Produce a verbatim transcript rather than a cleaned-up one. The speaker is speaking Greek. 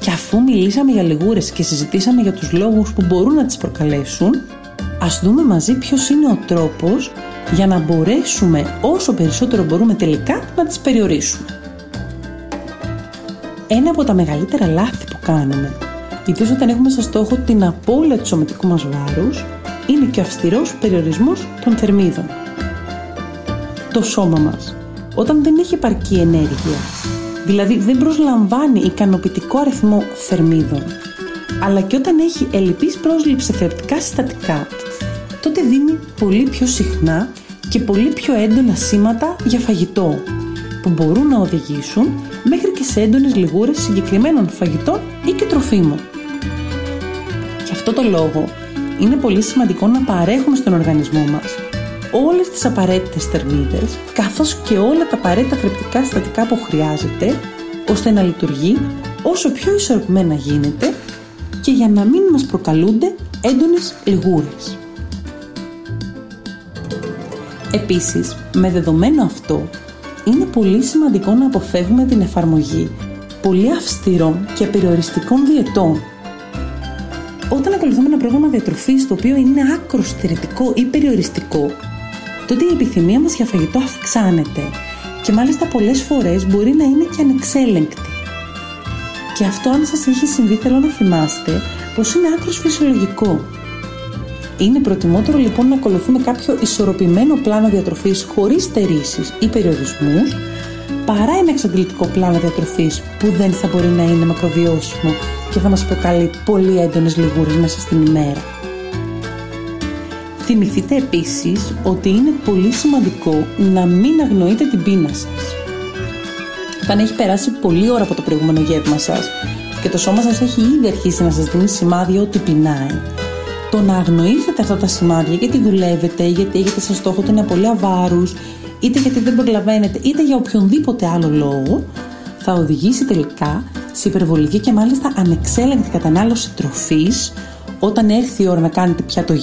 Και αφού μιλήσαμε για λιγούρες και συζητήσαμε για τους λόγους που μπορούν να τις προκαλέσουν, ας δούμε μαζί ποιος είναι ο τρόπος για να μπορέσουμε όσο περισσότερο μπορούμε τελικά να τις περιορίσουμε. Ένα από τα μεγαλύτερα λάθη που κάνουμε, ιδίως όταν έχουμε στο στόχο την απώλεια του σωματικού μας βάρους, είναι και ο αυστηρός περιορισμός των θερμίδων. Το σώμα μας, όταν δεν έχει επαρκή ενέργεια, δηλαδή δεν προσλαμβάνει ικανοποιητικό αριθμό θερμίδων, αλλά και όταν έχει ελλειπής πρόσληψη σε θρεπτικά συστατικά, τότε δίνει πολύ πιο συχνά και πολύ πιο έντονα σήματα για φαγητό, που μπορούν να οδηγήσουν μέχρι και σε έντονες λιγούρες συγκεκριμένων φαγητών ή και τροφίμων. Γι' αυτό το λόγο είναι πολύ σημαντικό να παρέχουμε στον οργανισμό μας όλες τις απαραίτητες θερμίδες, καθώς και όλα τα απαραίτητα θρεπτικά συστατικά που χρειάζεται, ώστε να λειτουργεί όσο πιο ισορροπημένα γίνεται και για να μην μας προκαλούνται έντονες λιγούρες. Επίσης, με δεδομένο αυτό, είναι πολύ σημαντικό να αποφεύγουμε την εφαρμογή πολύ αυστηρών και περιοριστικών διαιτών. Όταν ακολουθούμε ένα πρόγραμμα διατροφής το οποίο είναι άκρως στερετικό ή περιοριστικό, τότε η επιθυμία μας για φαγητό αυξάνεται και μάλιστα πολλές φορές μπορεί να είναι και ανεξέλεγκτη. Και αυτό, αν σας έχει συμβεί, θέλω να θυμάστε πως είναι άκρως φυσιολογικό. Είναι προτιμότερο λοιπόν να ακολουθούμε κάποιο ισορροπημένο πλάνο διατροφής χωρίς στερήσεις ή περιορισμούς, παρά ένα εξαντλητικό πλάνο διατροφής που δεν θα μπορεί να είναι μακροβιώσιμο και θα μας προκαλεί πολύ έντονες λιγούρες μέσα στην ημέρα. Θυμηθείτε επίσης ότι είναι πολύ σημαντικό να μην αγνοείτε την πείνα σας. Όταν έχει περάσει πολλή ώρα από το προηγούμενο γεύμα σας και το σώμα σας έχει ήδη αρχίσει να σας δίνει σημάδια ότι πεινάει, το να αγνοήσετε αυτά τα σημάδια γιατί δουλεύετε, γιατί έχετε σαν στόχο την απώλεια βάρους, είτε γιατί δεν προλαβαίνετε, είτε για οποιονδήποτε άλλο λόγο, θα οδηγήσει τελικά σε υπερβολική και μάλιστα ανεξέλεγκτη κατανάλωση τροφής όταν έρθει η ώρα να κάνετε πια το